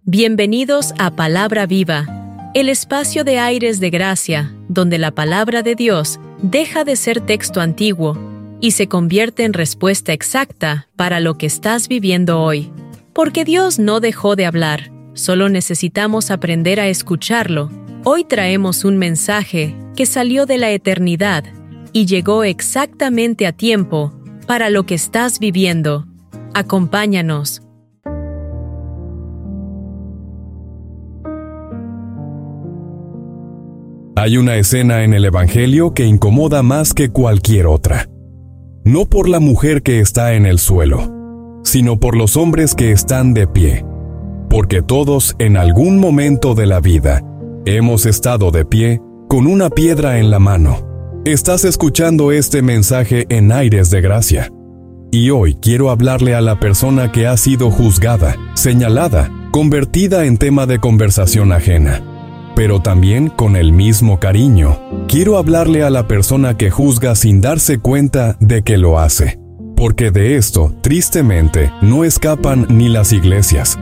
Bienvenidos a Palabra Viva, el espacio de aires de gracia, donde la palabra de Dios deja de ser texto antiguo y se convierte en respuesta exacta para lo que estás viviendo hoy. Porque Dios no dejó de hablar, solo necesitamos aprender a escucharlo. Hoy traemos un mensaje que salió de la eternidad y llegó exactamente a tiempo para lo que estás viviendo. Acompáñanos. Hay una escena en el Evangelio que incomoda más que cualquier otra. No por la mujer que está en el suelo, sino por los hombres que están de pie. Porque todos, en algún momento de la vida, hemos estado de pie con una piedra en la mano. Estás escuchando este mensaje en Aires de Gracia. Y hoy quiero hablarle a la persona que ha sido juzgada, señalada, convertida en tema de conversación ajena. Pero también con el mismo cariño, quiero hablarle a la persona que juzga sin darse cuenta de que lo hace. Porque de esto, tristemente, no escapan ni las iglesias.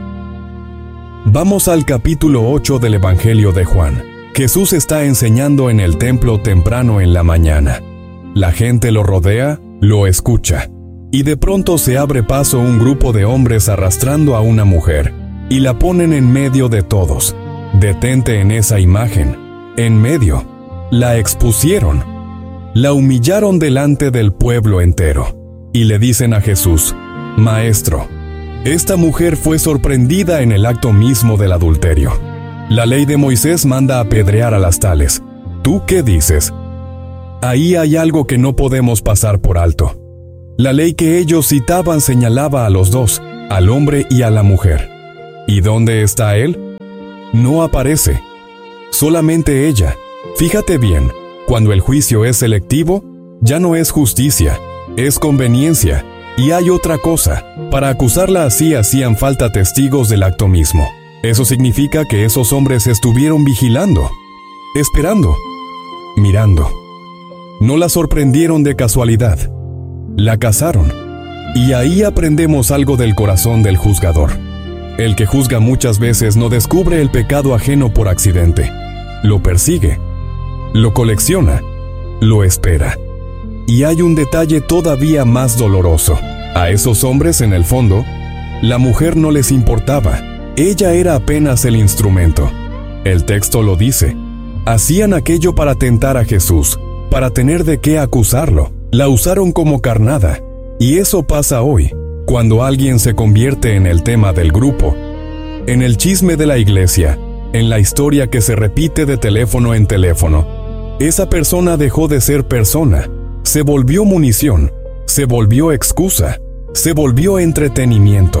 Vamos al capítulo 8 del Evangelio de Juan. Jesús está enseñando en el templo temprano en la mañana. La gente lo rodea, lo escucha. Y de pronto se abre paso un grupo de hombres arrastrando a una mujer, y la ponen en medio de todos. Detente en esa imagen, en medio. La expusieron. La humillaron delante del pueblo entero. Y le dicen a Jesús: Maestro, esta mujer fue sorprendida en el acto mismo del adulterio. La ley de Moisés manda apedrear a las tales. ¿Tú qué dices? Ahí hay algo que no podemos pasar por alto. La ley que ellos citaban señalaba a los dos, al hombre y a la mujer. ¿Y dónde está él? No aparece. Solamente ella. Fíjate bien, cuando el juicio es selectivo, ya no es justicia, es conveniencia. Y hay otra cosa. Para acusarla así hacían falta testigos del acto mismo. Eso significa que esos hombres estuvieron vigilando, esperando, mirando. No la sorprendieron de casualidad. La cazaron. Y ahí aprendemos algo del corazón del juzgador. El que juzga muchas veces no descubre el pecado ajeno por accidente. Lo persigue, lo colecciona, lo espera. Y hay un detalle todavía más doloroso. A esos hombres, en el fondo, la mujer no les importaba. Ella era apenas el instrumento. El texto lo dice. Hacían aquello para tentar a Jesús, para tener de qué acusarlo. La usaron como carnada. Y eso pasa hoy, cuando alguien se convierte en el tema del grupo, en el chisme de la iglesia, en la historia que se repite de teléfono en teléfono. Esa persona dejó de ser persona, se volvió munición, se volvió excusa, se volvió entretenimiento.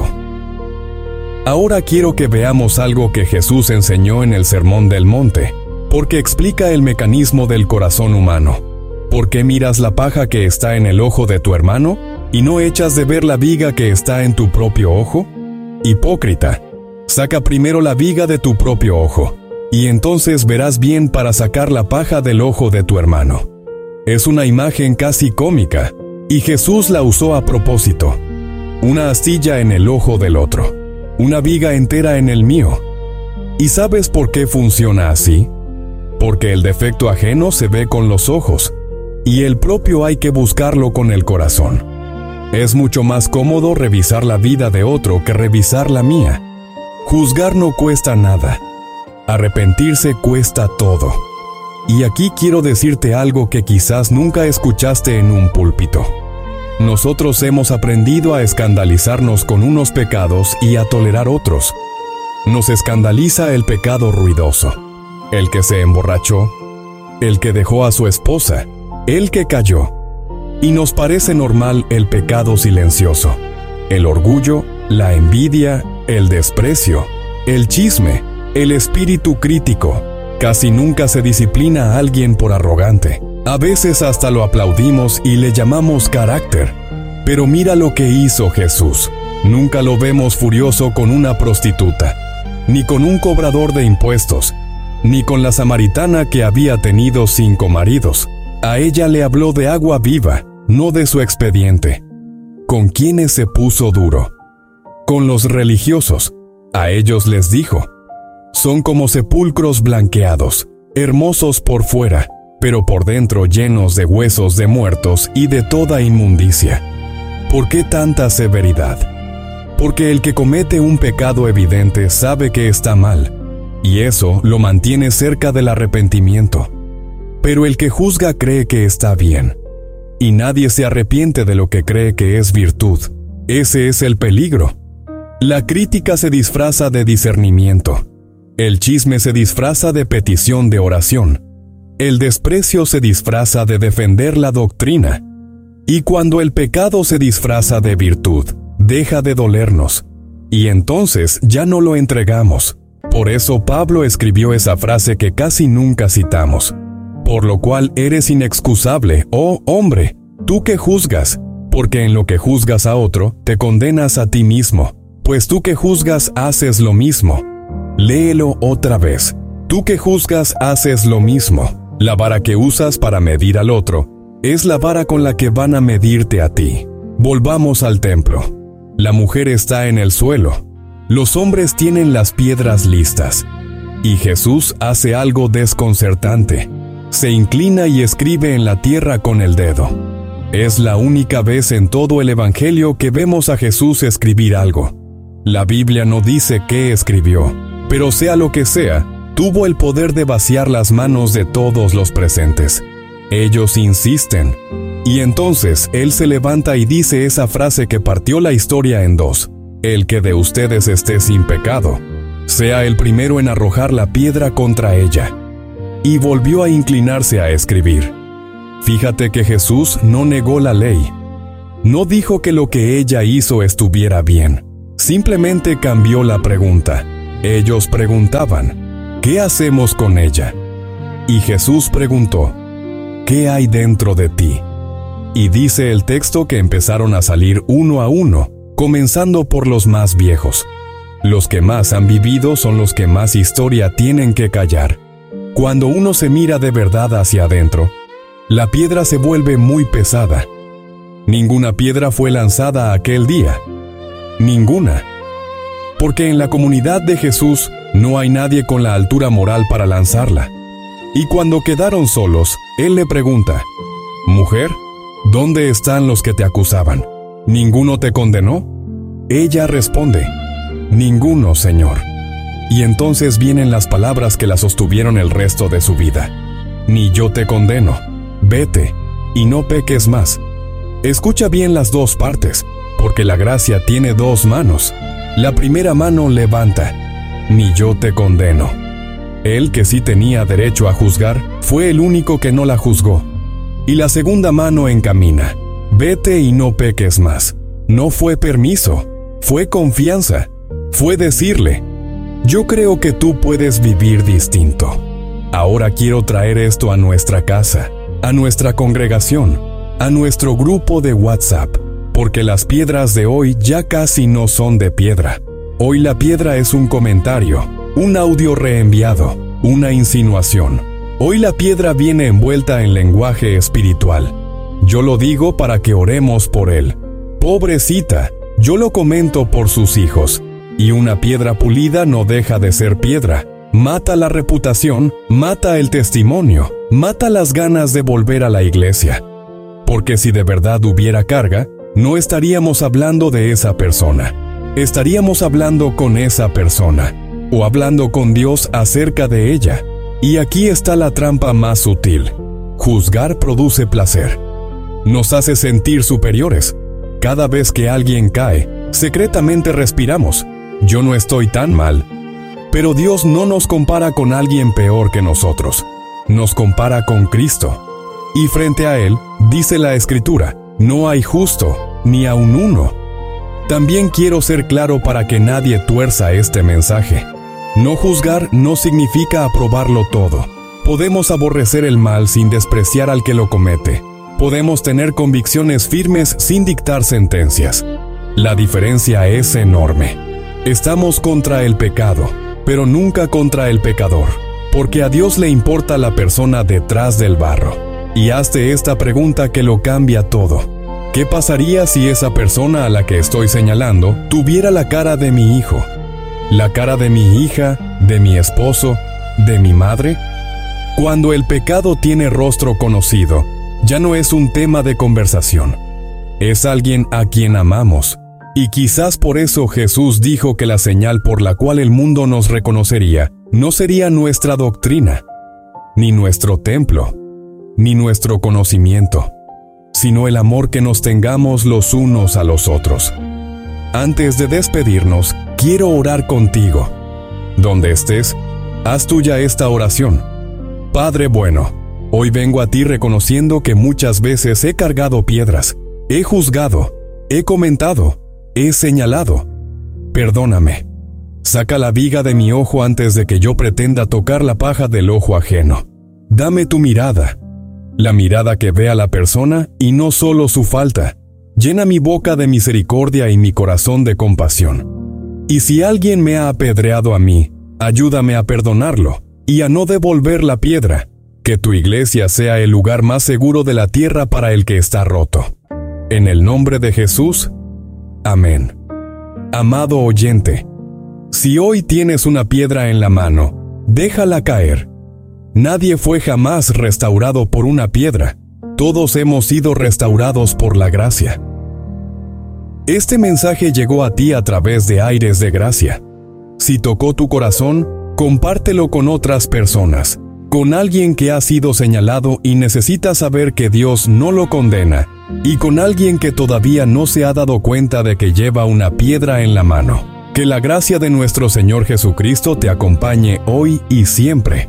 Ahora quiero que veamos algo que Jesús enseñó en el Sermón del Monte, porque explica el mecanismo del corazón humano. ¿Por qué miras la paja que está en el ojo de tu hermano y no echas de ver la viga que está en tu propio ojo? Hipócrita, saca primero la viga de tu propio ojo, y entonces verás bien para sacar la paja del ojo de tu hermano. Es una imagen casi cómica, y Jesús la usó a propósito. Una astilla en el ojo del otro, una viga entera en el mío. ¿Y sabes por qué funciona así? Porque el defecto ajeno se ve con los ojos, y el propio hay que buscarlo con el corazón. Es mucho más cómodo revisar la vida de otro que revisar la mía. Juzgar no cuesta nada. Arrepentirse cuesta todo. Y aquí quiero decirte algo que quizás nunca escuchaste en un púlpito. Nosotros hemos aprendido a escandalizarnos con unos pecados y a tolerar otros. Nos escandaliza el pecado ruidoso, el que se emborrachó, el que dejó a su esposa, el que cayó. Y nos parece normal el pecado silencioso, el orgullo, la envidia, el desprecio, el chisme, el espíritu crítico. Casi nunca se disciplina a alguien por arrogante. A veces hasta lo aplaudimos y le llamamos carácter. Pero mira lo que hizo Jesús. Nunca lo vemos furioso con una prostituta, ni con un cobrador de impuestos, ni con la samaritana que había tenido 5 maridos. A ella le habló de agua viva, no de su expediente. ¿Con quiénes se puso duro? Con los religiosos. A ellos les dijo: son como sepulcros blanqueados, hermosos por fuera, pero por dentro llenos de huesos de muertos y de toda inmundicia. ¿Por qué tanta severidad? Porque el que comete un pecado evidente sabe que está mal, y eso lo mantiene cerca del arrepentimiento. Pero el que juzga cree que está bien, y nadie se arrepiente de lo que cree que es virtud. Ese es el peligro. La crítica se disfraza de discernimiento. El chisme se disfraza de petición de oración. El desprecio se disfraza de defender la doctrina. Y cuando el pecado se disfraza de virtud, deja de dolernos, y entonces ya no lo entregamos. Por eso Pablo escribió esa frase que casi nunca citamos: por lo cual eres inexcusable, oh hombre, tú que juzgas, porque en lo que juzgas a otro, te condenas a ti mismo, pues tú que juzgas haces lo mismo. Léelo otra vez. Tú que juzgas haces lo mismo. La vara que usas para medir al otro es la vara con la que van a medirte a ti. Volvamos al templo. La mujer está en el suelo. Los hombres tienen las piedras listas. Y Jesús hace algo desconcertante. Se inclina y escribe en la tierra con el dedo. Es la única vez en todo el Evangelio que vemos a Jesús escribir algo. La Biblia no dice qué escribió, pero sea lo que sea, tuvo el poder de vaciar las manos de todos los presentes. Ellos insisten. Y entonces Él se levanta y dice esa frase que partió la historia en dos: el que de ustedes esté sin pecado, sea el primero en arrojar la piedra contra ella. Y volvió a inclinarse a escribir. Fíjate que Jesús no negó la ley. No dijo que lo que ella hizo estuviera bien. Simplemente cambió la pregunta. Ellos preguntaban: ¿qué hacemos con ella? Y Jesús preguntó: ¿qué hay dentro de ti? Y dice el texto que empezaron a salir uno a uno, comenzando por los más viejos. Los que más han vivido son los que más historia tienen que callar. Cuando uno se mira de verdad hacia adentro, la piedra se vuelve muy pesada. Ninguna piedra fue lanzada aquel día. Ninguna. Porque en la comunidad de Jesús no hay nadie con la altura moral para lanzarla. Y cuando quedaron solos, Él le pregunta: «Mujer, ¿dónde están los que te acusaban? ¿Ninguno te condenó?» Ella responde: «Ninguno, Señor». Y entonces vienen las palabras que la sostuvieron el resto de su vida: «Ni yo te condeno. Vete, y no peques más». Escucha bien las dos partes, porque la gracia tiene dos manos. La primera mano levanta: «Ni yo te condeno». Él, que sí tenía derecho a juzgar, fue el único que no la juzgó. Y la segunda mano encamina: «Vete y no peques más». No fue permiso, fue confianza, fue decirle: «Yo creo que tú puedes vivir distinto. Ahora quiero traer esto a nuestra casa, a nuestra congregación, a nuestro grupo de WhatsApp, porque las piedras de hoy ya casi no son de piedra. Hoy la piedra es un comentario, un audio reenviado, una insinuación. Hoy la piedra viene envuelta en lenguaje espiritual. Yo lo digo para que oremos por él. Pobrecita, yo lo comento por sus hijos. Y una piedra pulida no deja de ser piedra. Mata la reputación, mata el testimonio, mata las ganas de volver a la iglesia. Porque si de verdad hubiera carga, no estaríamos hablando de esa persona. Estaríamos hablando con esa persona, o hablando con Dios acerca de ella. Y aquí está la trampa más sutil. Juzgar produce placer. Nos hace sentir superiores. Cada vez que alguien cae, secretamente respiramos: «Yo no estoy tan mal». Pero Dios no nos compara con alguien peor que nosotros. Nos compara con Cristo. Y frente a Él, dice la Escritura, no hay justo, ni aun uno. También quiero ser claro para que nadie tuerza este mensaje. No juzgar no significa aprobarlo todo. Podemos aborrecer el mal sin despreciar al que lo comete. Podemos tener convicciones firmes sin dictar sentencias. La diferencia es enorme. Estamos contra el pecado, pero nunca contra el pecador, porque a Dios le importa la persona detrás del barro. Y hazte esta pregunta que lo cambia todo. ¿Qué pasaría si esa persona a la que estoy señalando tuviera la cara de mi hijo? ¿La cara de mi hija, de mi esposo, de mi madre? Cuando el pecado tiene rostro conocido, ya no es un tema de conversación. Es alguien a quien amamos. Y quizás por eso Jesús dijo que la señal por la cual el mundo nos reconocería no sería nuestra doctrina, ni nuestro templo, ni nuestro conocimiento, sino el amor que nos tengamos los unos a los otros. Antes de despedirnos, quiero orar contigo. Donde estés, haz tuya esta oración. Padre bueno, hoy vengo a ti reconociendo que muchas veces he cargado piedras, he juzgado, he comentado, he señalado. Perdóname. Saca la viga de mi ojo antes de que yo pretenda tocar la paja del ojo ajeno. Dame tu mirada, la mirada que ve a la persona y no solo su falta. Llena mi boca de misericordia y mi corazón de compasión. Y si alguien me ha apedreado a mí, ayúdame a perdonarlo y a no devolver la piedra. Que tu iglesia sea el lugar más seguro de la tierra para el que está roto. En el nombre de Jesús, amén. Amado oyente, si hoy tienes una piedra en la mano, déjala caer. Nadie fue jamás restaurado por una piedra. Todos hemos sido restaurados por la gracia. Este mensaje llegó a ti a través de Aires de Gracia. Si tocó tu corazón, compártelo con otras personas, con alguien que ha sido señalado y necesita saber que Dios no lo condena, y con alguien que todavía no se ha dado cuenta de que lleva una piedra en la mano. Que la gracia de nuestro Señor Jesucristo te acompañe hoy y siempre.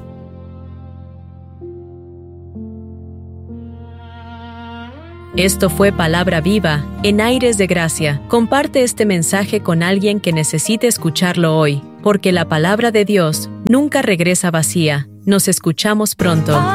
Esto fue Palabra Viva en Aires de Gracia. Comparte este mensaje con alguien que necesite escucharlo hoy, porque la palabra de Dios nunca regresa vacía. Nos escuchamos pronto.